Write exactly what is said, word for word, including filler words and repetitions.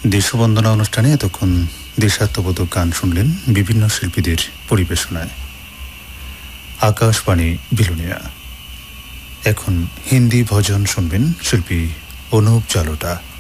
দেশবন্দনা অনুষ্ঠানে এতক্ষণ দেশাত্মবোধক গান শুনলেন বিভিন্ন শিল্পীদের পরিবেশনায়। আকাশবাণী বিলুনিয়া। এখন হিন্দি ভজন শুনবেন শিল্পী অনুপ জালোটা।